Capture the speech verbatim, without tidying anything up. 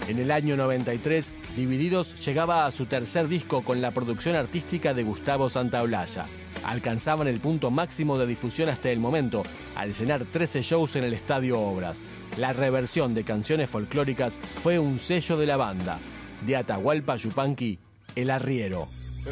En el año noventa y tres, Divididos llegaba a su tercer disco con la producción artística de Gustavo Santaolalla. Alcanzaban el punto máximo de difusión hasta el momento, al llenar trece shows en el Estadio Obras. La reversión de canciones folclóricas fue un sello de la banda. De Atahualpa Yupanqui, El Arriero.